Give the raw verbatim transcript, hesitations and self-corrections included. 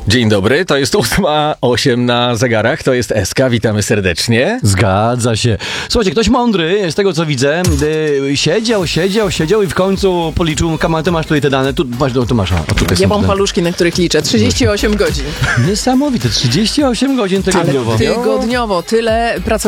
Dzień dobry, to jest ósma osiem na zegarach, to jest S K, witamy serdecznie. Zgadza się. Słuchajcie, ktoś mądry, z tego co widzę, yy, siedział, siedział, siedział i w końcu policzył, Kama, ty masz tutaj te dane, tu masz do Tomasza. O, tutaj Ja są mam te- paluszki, na których liczę. trzydzieści osiem godzin. Niesamowite, trzydzieści osiem godzin tygodniowo. Tygodniowo. Tyle pracowałem